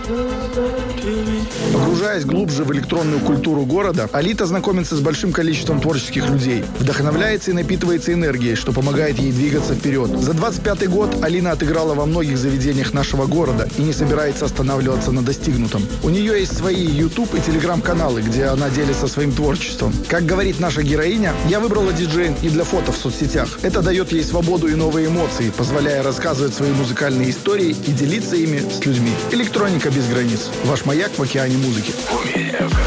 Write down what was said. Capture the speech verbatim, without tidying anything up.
Погружаясь глубже в электронную культуру города, Алита знакомится с большим количеством творческих людей, вдохновляется и напитывается энергией, что помогает ей двигаться вперед. За двадцать пятый год Алина отыграла во многих заведениях нашего города и не собирается останавливаться на достигнутом. У нее есть свои YouTube и Telegram-каналы, где она делится своим творчеством. Как говорит наша героиня, я выбрала диджеинг не для фото в соцсетях. Это дает ей свободу и новые эмоции, позволяя рассказывать свои музыкальные истории и делиться ими с людьми. Электроника без границ. Ваш маяк в океане музыки.